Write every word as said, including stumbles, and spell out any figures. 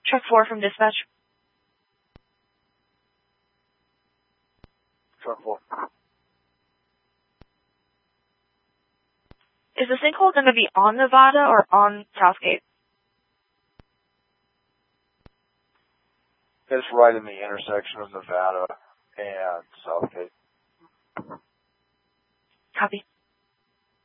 Truck four from dispatch. Truck four. Is the sinkhole going to be on Nevada or on Southgate? It's right in the intersection of Nevada and Southgate. Copy.